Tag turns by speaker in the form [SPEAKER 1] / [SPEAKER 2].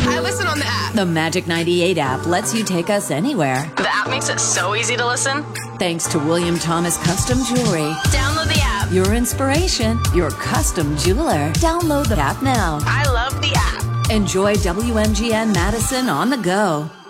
[SPEAKER 1] I listen on the app.
[SPEAKER 2] The Magic 98 app lets you take us anywhere.
[SPEAKER 1] The app makes it so easy to listen.
[SPEAKER 2] Thanks to William Thomas Custom Jewelry.
[SPEAKER 1] Download the app.
[SPEAKER 2] Your inspiration, your custom jeweler. Download the app now.
[SPEAKER 1] I love the app.
[SPEAKER 2] Enjoy WMGN Madison on the go.